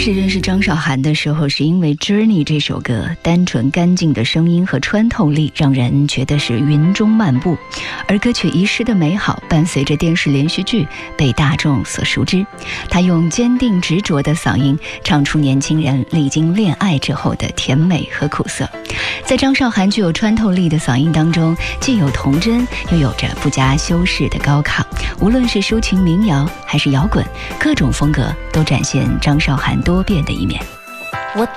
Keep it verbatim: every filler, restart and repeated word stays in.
始认识张韶涵的时候，是因为《Journey》这首歌单纯干净的声音和穿透力，让人觉得是云中漫步。而歌曲《遗失的美好》伴随着电视连续剧被大众所熟知。他用坚定执着的嗓音，唱出年轻人历经恋爱之后的甜美和苦涩。在张韶涵具有穿透力的嗓音当中，既有童真，又有着不加修饰的高亢。无论是抒情民谣还是摇滚，各种风格都展现张韶涵多变的一面。 我